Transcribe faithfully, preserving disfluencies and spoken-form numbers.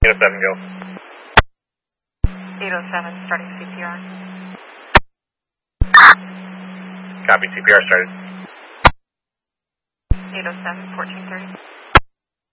eight oh seven, go. eight oh seven, starting C P R. Copy, C P R started. eight oh seven, fourteen thirty.